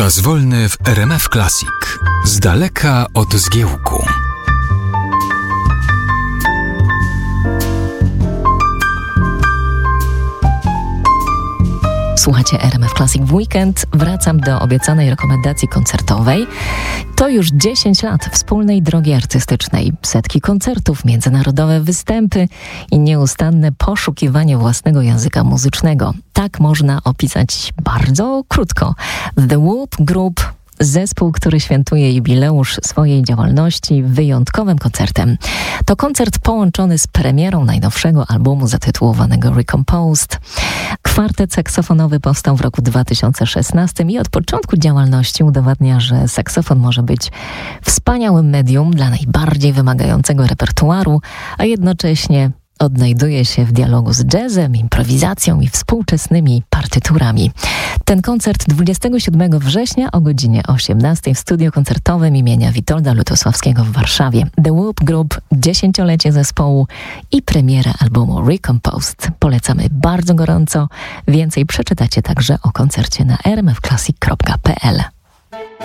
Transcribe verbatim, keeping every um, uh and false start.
Czas wolny w R M F Classic. Z daleka od zgiełku. Słuchacie R M F Classic w weekend. Wracam do obiecanej rekomendacji koncertowej. To już dziesięć lat wspólnej drogi artystycznej, setki koncertów, międzynarodowe występy i nieustanne poszukiwanie własnego języka muzycznego. Tak można opisać bardzo krótko. The Whoop Group, zespół, który świętuje jubileusz swojej działalności wyjątkowym koncertem. To koncert połączony z premierą najnowszego albumu zatytułowanego Recomposed. Kwartet saksofonowy powstał w roku dwa tysiące szesnastym i od początku działalności udowadnia, że saksofon może być wspaniałym medium dla najbardziej wymagającego repertuaru, a jednocześnie odnajduje się w dialogu z jazzem, improwizacją i współczesnymi partyturami. Ten koncert dwudziestego siódmego września o godzinie osiemnastej w studiu koncertowym imienia Witolda Lutosławskiego w Warszawie. The Whoop Group, dziesięciolecie zespołu i premiera albumu Recomposed. Polecamy bardzo gorąco. Więcej przeczytacie także o koncercie na r m f classic kropka p l.